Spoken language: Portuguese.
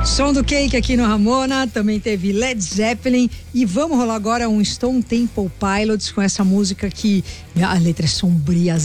Som do Cake aqui no Ramona, também teve Led Zeppelin e vamos rolar agora um Stone Temple Pilots com essa música que a letra é sombria,